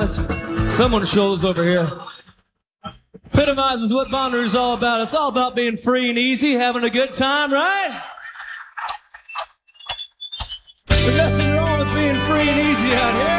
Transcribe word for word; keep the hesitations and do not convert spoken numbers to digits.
honest, someone's shoulders over here epitomizes what Bonnaroo is all about. It's all about being free and easy, having a good time, right? There's nothing wrong with being free and easy out here.